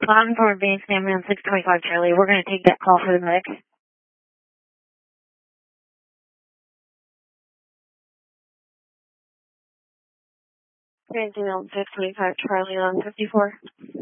Cloud for advanced Camry on 625 Charlie. We're going to take that call for the medic. Transient on 625 Charlie on 54.